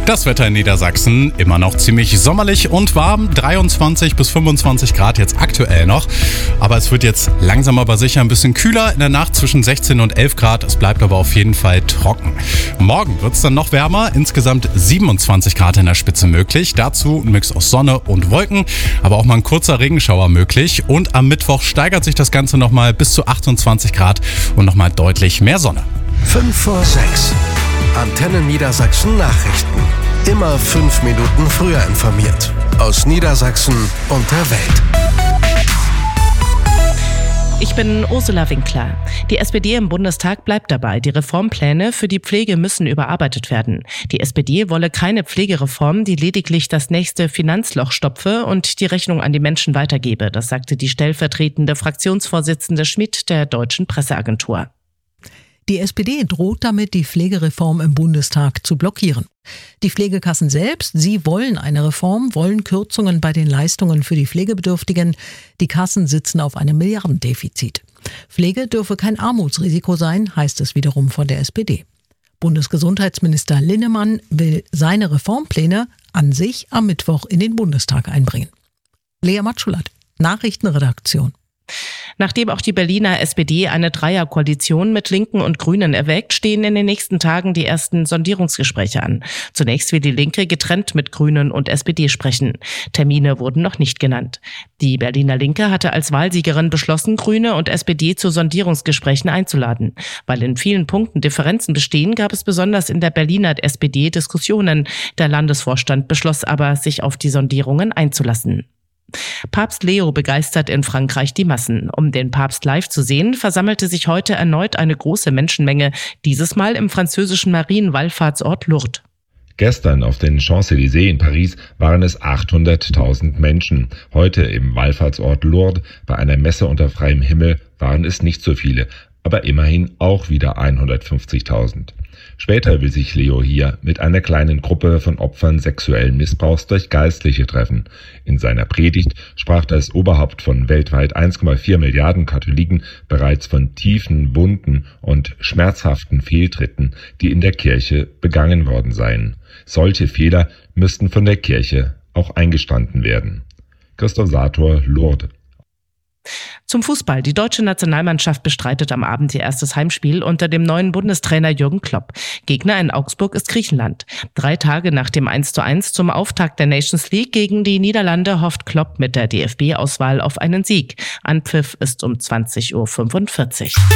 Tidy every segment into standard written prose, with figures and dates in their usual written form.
Das Wetter in Niedersachsen immer noch ziemlich sommerlich und warm, 23 bis 25 Grad jetzt aktuell noch. Aber es wird jetzt langsam aber sicher ein bisschen kühler, in der Nacht zwischen 16 und 11 Grad. Es bleibt aber auf jeden Fall trocken. Morgen wird es dann noch wärmer, insgesamt 27 Grad in der Spitze möglich. Dazu ein Mix aus Sonne und Wolken, aber auch mal ein kurzer Regenschauer möglich. Und am Mittwoch steigert sich das Ganze nochmal bis zu 28 Grad und nochmal deutlich mehr Sonne. 5 vor 6. Antenne Niedersachsen Nachrichten. Immer 5 Minuten früher informiert. Aus Niedersachsen und der Welt. Ich bin Ursula Winkler. Die SPD im Bundestag bleibt dabei. Die Reformpläne für die Pflege müssen überarbeitet werden. Die SPD wolle keine Pflegereform, die lediglich das nächste Finanzloch stopfe und die Rechnung an die Menschen weitergebe. Das sagte die stellvertretende Fraktionsvorsitzende Schmidt der Deutschen Presseagentur. Die SPD droht damit, die Pflegereform im Bundestag zu blockieren. Die Pflegekassen selbst, sie wollen eine Reform, wollen Kürzungen bei den Leistungen für die Pflegebedürftigen. Die Kassen sitzen auf einem Milliardendefizit. Pflege dürfe kein Armutsrisiko sein, heißt es wiederum von der SPD. Bundesgesundheitsminister Linnemann will seine Reformpläne an sich am Mittwoch in den Bundestag einbringen. Lea Matschulat, Nachrichtenredaktion. Nachdem auch die Berliner SPD eine Dreierkoalition mit Linken und Grünen erwägt, stehen in den nächsten Tagen die ersten Sondierungsgespräche an. Zunächst will die Linke getrennt mit Grünen und SPD sprechen. Termine wurden noch nicht genannt. Die Berliner Linke hatte als Wahlsiegerin beschlossen, Grüne und SPD zu Sondierungsgesprächen einzuladen. Weil in vielen Punkten Differenzen bestehen, gab es besonders in der Berliner SPD Diskussionen. Der Landesvorstand beschloss aber, sich auf die Sondierungen einzulassen. Papst Leo begeistert in Frankreich die Massen. Um den Papst live zu sehen, versammelte sich heute erneut eine große Menschenmenge, dieses Mal im französischen Marienwallfahrtsort Lourdes. Gestern auf den Champs-Élysées in Paris waren es 800.000 Menschen. Heute im Wallfahrtsort Lourdes bei einer Messe unter freiem Himmel waren es nicht so viele, aber immerhin auch wieder 150.000. Später will sich Leo hier mit einer kleinen Gruppe von Opfern sexuellen Missbrauchs durch Geistliche treffen. In seiner Predigt sprach das Oberhaupt von weltweit 1,4 Milliarden Katholiken bereits von tiefen Wunden und schmerzhaften Fehltritten, die in der Kirche begangen worden seien. Solche Fehler müssten von der Kirche auch eingestanden werden. Christoph Sator, Lourdes. Zum Fußball. Die deutsche Nationalmannschaft bestreitet am Abend ihr erstes Heimspiel unter dem neuen Bundestrainer Jürgen Klopp. Gegner in Augsburg ist Griechenland. 3 Tage nach dem 1:1 zum Auftakt der Nations League gegen die Niederlande hofft Klopp mit der DFB-Auswahl auf einen Sieg. Anpfiff ist um 20:45 Uhr.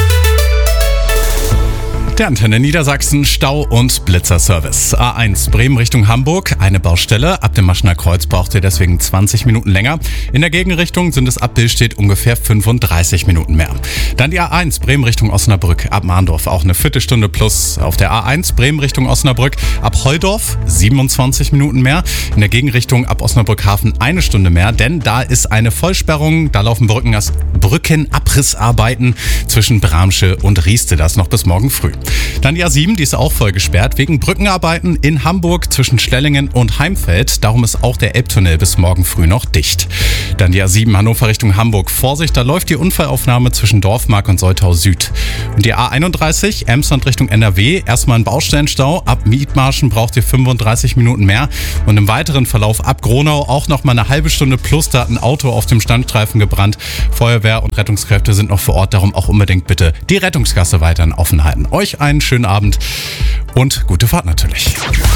Der Antenne Niedersachsen Stau- und Blitzerservice. A1 Bremen Richtung Hamburg, eine Baustelle. Ab dem Maschener Kreuz braucht ihr deswegen 20 Minuten länger. In der Gegenrichtung sind es ab Billstedt ungefähr 35 Minuten mehr. Dann die A1 Bremen Richtung Osnabrück, ab Mahndorf auch eine Viertelstunde plus. Auf der A1 Bremen Richtung Osnabrück, ab Holdorf 27 Minuten mehr. In der Gegenrichtung ab Osnabrück-Hafen eine Stunde mehr, denn da ist eine Vollsperrung. Da laufen Brückenabrissarbeiten zwischen Bramsche und Rieste. Das noch bis morgen früh. Dann die A7, die ist auch voll gesperrt wegen Brückenarbeiten in Hamburg zwischen Stellingen und Heimfeld. Darum ist auch der Elbtunnel bis morgen früh noch dicht. Dann die A7 Hannover Richtung Hamburg. Vorsicht, da läuft die Unfallaufnahme zwischen Dorfmark und Soltau Süd. Und die A31 Emsland Richtung NRW. Erstmal ein Baustellenstau. Ab Mietmarschen braucht ihr 35 Minuten mehr. Und im weiteren Verlauf ab Gronau auch noch mal eine halbe Stunde plus. Da hat ein Auto auf dem Standstreifen gebrannt. Feuerwehr und Rettungskräfte sind noch vor Ort. Darum auch unbedingt bitte die Rettungsgasse weiterhin offen halten. Euch einen schönen Abend und gute Fahrt natürlich.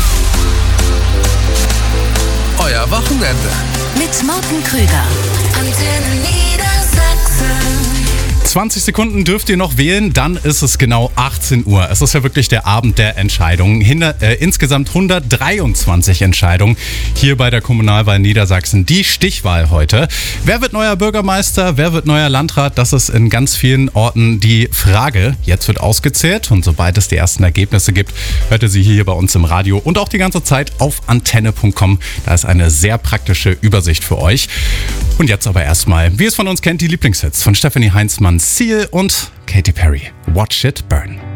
Euer Wochenende. Mit Morten Krüger. Antenne Niedersachsen. 20 Sekunden dürft ihr noch wählen, dann ist es genau 18 Uhr. Es ist ja wirklich der Abend der Entscheidungen. Insgesamt 123 Entscheidungen hier bei der Kommunalwahl Niedersachsen. Die Stichwahl heute. Wer wird neuer Bürgermeister? Wer wird neuer Landrat? Das ist in ganz vielen Orten die Frage. Jetzt wird ausgezählt und sobald es die ersten Ergebnisse gibt, hört ihr sie hier bei uns im Radio und auch die ganze Zeit auf antenne.com. Da ist eine sehr praktische Übersicht für euch. Und jetzt aber erstmal, wie es von uns kennt, die Lieblingshits von Stephanie Heinzmann, Seal und Katy Perry. Watch It Burn.